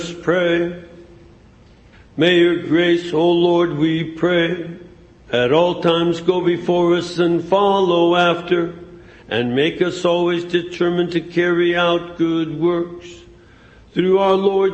pray. May your grace, O Lord, we pray, at all times go before us and follow after, and make us always determined to carry out good works. Through our Lord